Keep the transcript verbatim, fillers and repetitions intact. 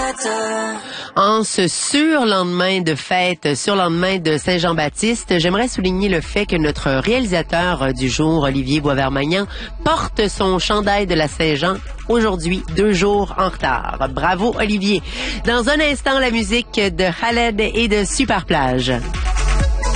En ce surlendemain de fête, surlendemain de Saint-Jean-Baptiste, j'aimerais souligner le fait que notre réalisateur du jour, Olivier Boisvert-Magnan, porte son chandail de la Saint-Jean aujourd'hui, deux jours en retard. Bravo, Olivier. Dans un instant, la musique de Khaled et de Superplage.